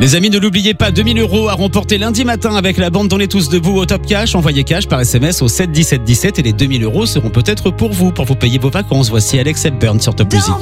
Les amis, ne l'oubliez pas, 2000 € à remporter lundi matin avec la bande d'On est tous debout au Top Cash. Envoyez cash par SMS au 7 17 17 et les 2000 € seront peut-être pour vous payer vos vacances. Voici Alex Hepburn sur Top Music.